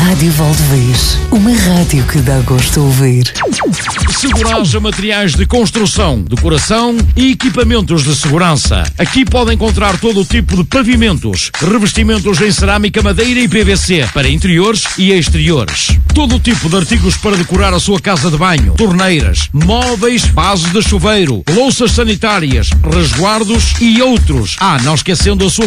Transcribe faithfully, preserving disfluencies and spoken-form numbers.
Rádio Valdevez, uma rádio que dá gosto de ouvir. Segurança, materiais de construção, decoração e equipamentos de segurança. Aqui pode encontrar todo o tipo de pavimentos, revestimentos em cerâmica, madeira e P V C para interiores e exteriores. Todo o tipo de artigos para decorar a sua casa de banho, torneiras, móveis, bases de chuveiro, louças sanitárias, resguardos e outros. Ah, não esquecendo a sua